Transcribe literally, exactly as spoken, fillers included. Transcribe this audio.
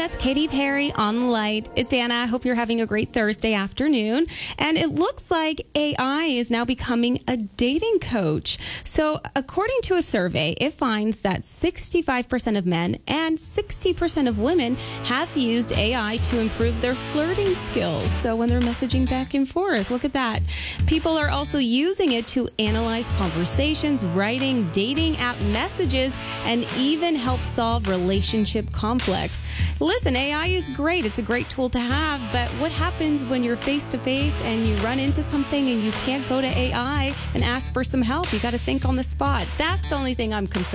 That's Katy Perry on the Light. It's Anna. I hope you're having a great Thursday afternoon. And it looks like A I is now becoming a dating coach. So according to a survey, it finds that sixty-five percent of men and sixty percent of women have used A I to improve their flirting skills. So when they're messaging back and forth, look at that. People are also using it to analyze conversations, writing, dating app messages, and even help solve relationship conflicts. Listen, A I is great. It's a great tool to have, but what happens when you're face-to-face and you run into something and you can't go to A I and ask for some help? You got to think on the spot. That's the only thing I'm concerned